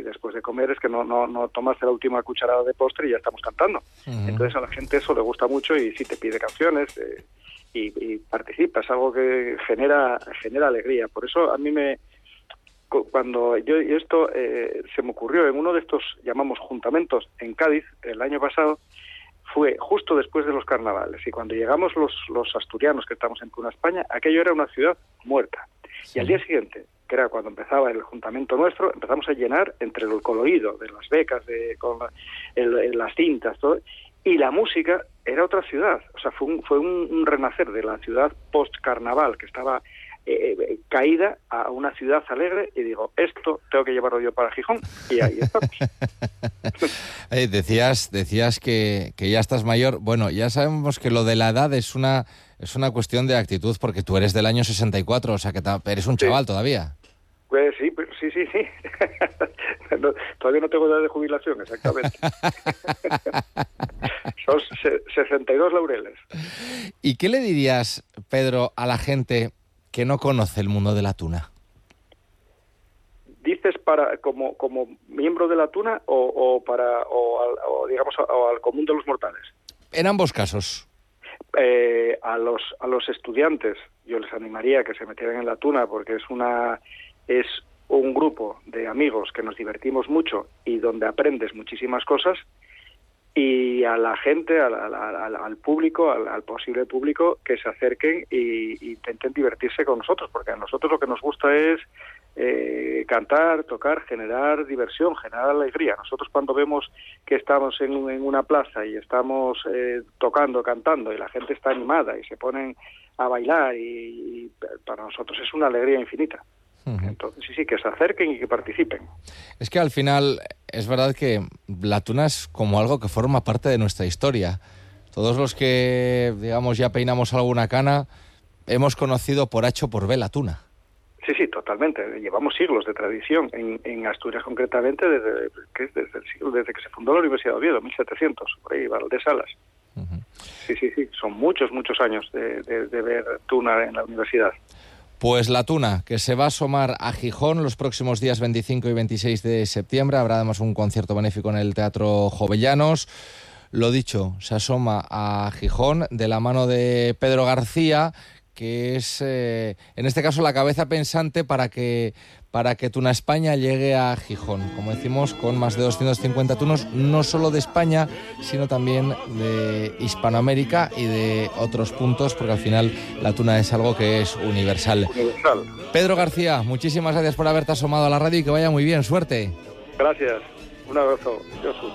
después de comer es que no tomas la última cucharada de postre y ya estamos cantando. Uh-huh. Entonces a la gente eso le gusta mucho y sí te pide canciones y participa, es algo que genera alegría. Por eso a mí cuando esto se me ocurrió en uno de estos, llamamos juntamentos, en Cádiz, el año pasado, fue justo después de los carnavales, y cuando llegamos los asturianos que estamos en Tuna, España, aquello era una ciudad muerta. Sí. Y al día siguiente, que era cuando empezaba el juntamiento nuestro, empezamos a llenar entre el colorido de las becas, con las cintas, todo, y la música era otra ciudad. O sea, fue un renacer de la ciudad post-carnaval, que estaba caída, a una ciudad alegre, y digo, esto tengo que llevarlo yo para Gijón, y ahí estamos. Decías que ya estás mayor. Bueno, ya sabemos que lo de la edad es una cuestión de actitud, porque tú eres del año 64, o sea que eres un chaval todavía. Pues sí. No, todavía no tengo edad de jubilación, exactamente. Son 62 laureles. ¿Y qué le dirías, Pedro, a la gente que no conoce el mundo de la tuna? ¿Dices como miembro de la tuna o al común de los mortales? En ambos casos. A los estudiantes yo les animaría que se metieran en la tuna, porque es un grupo de amigos que nos divertimos mucho y donde aprendes muchísimas cosas. Y a la gente, al público, al posible público, que se acerquen e intenten divertirse con nosotros, porque a nosotros lo que nos gusta es cantar, tocar, generar diversión, generar alegría. Nosotros cuando vemos que estamos en una plaza y estamos tocando, cantando, y la gente está animada y se ponen a bailar, y para nosotros es una alegría infinita. Entonces sí, que se acerquen y que participen. Es que al final es verdad que la tuna es como algo que forma parte de nuestra historia. Todos los que, digamos, ya peinamos alguna cana, hemos conocido por H o por B la tuna. Sí, totalmente. Llevamos siglos de tradición en Asturias, concretamente desde que se fundó la Universidad de Oviedo, 1700, por ahí, Valdesalas. Uh-huh. Sí, son muchos años de ver tuna en la universidad. Pues la tuna, que se va a asomar a Gijón los próximos días 25 y 26 de septiembre. Habrá además un concierto benéfico en el Teatro Jovellanos. Lo dicho, se asoma a Gijón de la mano de Pedro García, que es, en este caso, la cabeza pensante para que Tuna España llegue a Gijón. Como decimos, con más de 250 tunos, no solo de España, sino también de Hispanoamérica y de otros puntos, porque al final la tuna es algo que es universal. Pedro García, muchísimas gracias por haberte asomado a la radio y que vaya muy bien. Suerte. Gracias. Un abrazo. Josu.